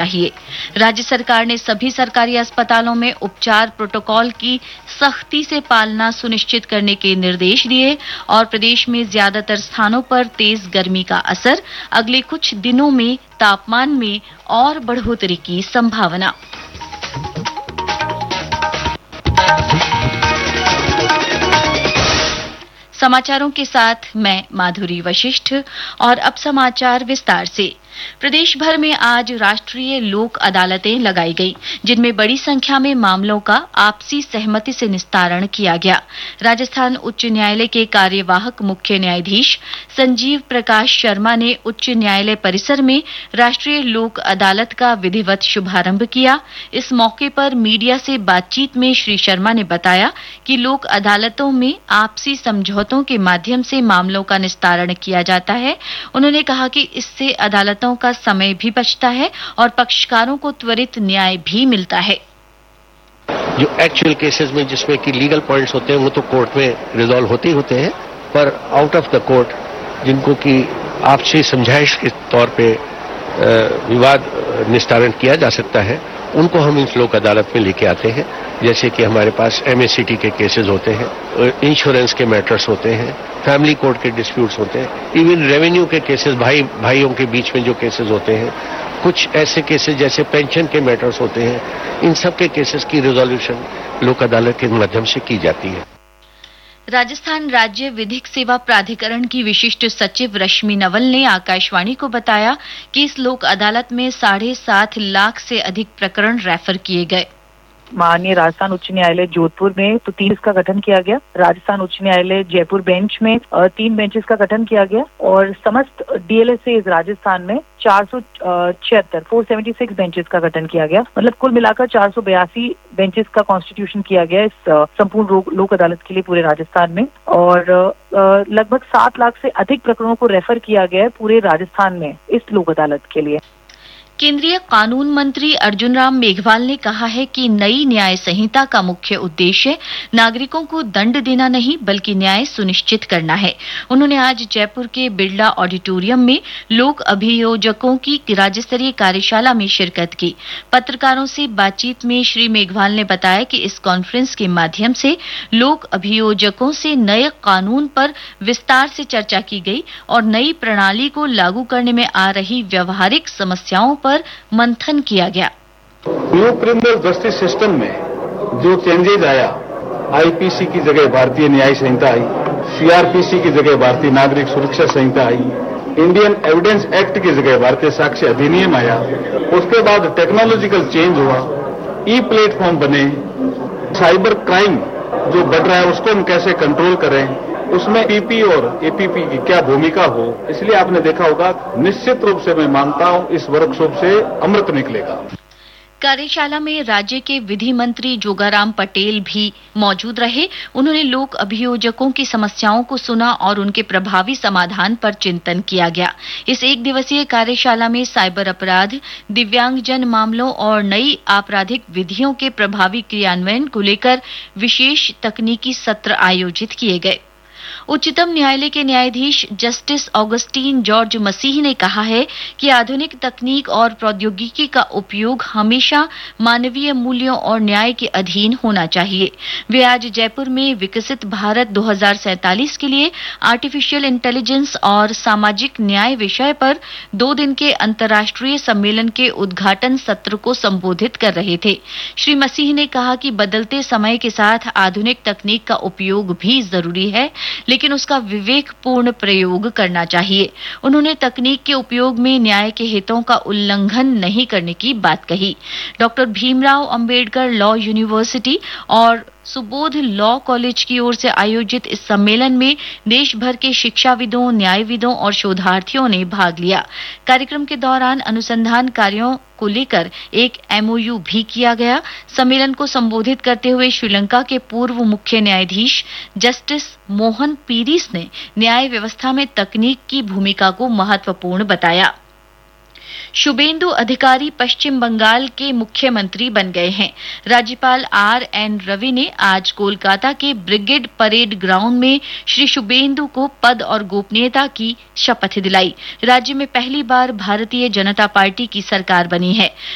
चाहिए। राज्य सरकार ने सभी सरकारी अस्पतालों में उपचार प्रोटोकॉल की सख्ती से पालना सुनिश्चित करने के निर्देश दिए और प्रदेश में ज्यादातर स्थानों पर तेज गर्मी का असर, अगले कुछ दिनों में तापमान में और बढ़ोतरी की संभावना। समाचारों के साथ मैं माधुरी वशिष्ठ और अब समाचार विस्तार से। प्रदेश भर में आज राष्ट्रीय लोक अदालतें लगाई गई, जिनमें बड़ी संख्या में मामलों का आपसी सहमति से निस्तारण किया गया। राजस्थान उच्च न्यायालय के कार्यवाहक मुख्य न्यायाधीश संजीव प्रकाश शर्मा ने उच्च न्यायालय परिसर में राष्ट्रीय लोक अदालत का विधिवत शुभारंभ किया। इस मौके पर मीडिया से बातचीत में श्री शर्मा ने बताया कि लोक अदालतों में आपसी समझौतों के माध्यम से मामलों का निस्तारण किया जाता है। उन्होंने कहा कि इससे अदालतों का समय भी बचता है और पक्षकारों को त्वरित न्याय भी मिलता है। जो एक्चुअल केसेस में जिसमें कि लीगल पॉइंट्स होते हैं वो तो कोर्ट में रिजॉल्व होते ही होते हैं, पर आउट ऑफ द कोर्ट जिनको कि आपसी समझाइश के तौर पे विवाद निस्तारण किया जा सकता है, उनको हम इस लोक अदालत में लेके आते हैं। जैसे कि हमारे पास MACT के केसेस होते हैं, इंश्योरेंस के मैटर्स होते हैं, फैमिली कोर्ट के डिस्प्यूट्स होते हैं, इवन रेवेन्यू के केसेस, भाइयों के बीच में जो केसेस होते हैं, कुछ ऐसे केसेस जैसे पेंशन के मैटर्स होते हैं, इन सब के केसेस की रिजोल्यूशन लोक अदालत के माध्यम से की जाती है। राजस्थान राज्य विधिक सेवा प्राधिकरण की विशिष्ट सचिव रश्मि नवल ने आकाशवाणी को बताया कि इस लोक अदालत में 7.5 लाख से अधिक प्रकरण रेफर किए गए। माननीय राजस्थान उच्च न्यायालय जोधपुर में तो 3 का गठन किया गया, राजस्थान उच्च न्यायालय जयपुर बेंच में 3 बेंचेस का गठन किया गया और समस्त DLSA राजस्थान में 476 बेंचेस का गठन किया गया। मतलब कुल मिलाकर 482 बेंचेस का कॉन्स्टिट्यूशन किया गया इस संपूर्ण लोक अदालत के लिए पूरे राजस्थान में, और लगभग 7 लाख से अधिक प्रकरणों को रेफर किया गया है पूरे राजस्थान में इस लोक अदालत के लिए। केंद्रीय कानून मंत्री अर्जुन राम मेघवाल ने कहा है कि नई न्याय संहिता का मुख्य उद्देश्य नागरिकों को दंड देना नहीं बल्कि न्याय सुनिश्चित करना है। उन्होंने आज जयपुर के बिरला ऑडिटोरियम में लोक अभियोजकों की राज्य स्तरीय कार्यशाला में शिरकत की। पत्रकारों से बातचीत में श्री मेघवाल ने बताया कि इस कॉन्फ्रेंस के माध्यम से लोक अभियोजकों से नए कानून पर विस्तार से चर्चा की गई और नई प्रणाली को लागू करने में आ रही व्यवहारिक समस्याओं पर मंथन किया गया। न्यू क्रिमिनल जस्टिस सिस्टम में जो चेंजेज आया, IPC की जगह भारतीय न्याय संहिता आई, CRPC की जगह भारतीय नागरिक सुरक्षा संहिता आई, इंडियन एविडेंस एक्ट की जगह भारतीय साक्ष्य अधिनियम आया, उसके बाद टेक्नोलॉजिकल चेंज हुआ, प्लेटफॉर्म बने, साइबर क्राइम जो बढ़ रहा है उसको हम कैसे कंट्रोल करें, उसमें PP और APP की क्या भूमिका हो। इसलिए आपने देखा होगा, निश्चित रूप से मैं मानता हूं इस वर्कशॉप से अमृत निकलेगा। कार्यशाला में राज्य के विधि मंत्री जोगाराम पटेल भी मौजूद रहे। उन्होंने लोक अभियोजकों की समस्याओं को सुना और उनके प्रभावी समाधान पर चिंतन किया गया। इस 1 दिवसीय कार्यशाला में साइबर अपराध, दिव्यांगजन मामलों और नई आपराधिक विधियों के प्रभावी क्रियान्वयन को लेकर विशेष तकनीकी सत्र आयोजित किए गए। उच्चतम न्यायालय के न्यायाधीश जस्टिस ऑगस्टीन जॉर्ज मसीह ने कहा है कि आधुनिक तकनीक और प्रौद्योगिकी का उपयोग हमेशा मानवीय मूल्यों और न्याय के अधीन होना चाहिए। वे आज जयपुर में विकसित भारत 2047 के लिए आर्टिफिशियल इंटेलिजेंस और सामाजिक न्याय विषय पर 2 दिन के अंतर्राष्ट्रीय सम्मेलन के उद्घाटन सत्र को संबोधित कर रहे थे। श्री मसीह ने कहा कि बदलते समय के साथ आधुनिक तकनीक का उपयोग भी जरूरी है, लेकिन उसका विवेकपूर्ण प्रयोग करना चाहिए। उन्होंने तकनीक के उपयोग में न्याय के हितों का उल्लंघन नहीं करने की बात कही। Doctor Bhimrao Ambedkar law university और सुबोध लॉ कॉलेज की ओर से आयोजित इस सम्मेलन में देश भर के शिक्षाविदों, न्यायविदों और शोधार्थियों ने भाग लिया। कार्यक्रम के दौरान अनुसंधान कार्यों को लेकर एक MOU भी किया गया। सम्मेलन को संबोधित करते हुए श्रीलंका के पूर्व मुख्य न्यायाधीश जस्टिस मोहन पीरिस ने न्याय व्यवस्था में तकनीक की भूमिका को महत्वपूर्ण बताया। शुभेंदु अधिकारी पश्चिम बंगाल के मुख्यमंत्री बन गए हैं। राज्यपाल RN रवि ने आज कोलकाता के ब्रिगेड परेड ग्राउंड में श्री शुभेंदु को पद और गोपनीयता की शपथ दिलाई। राज्य में पहली बार भारतीय जनता पार्टी की सरकार बनी है।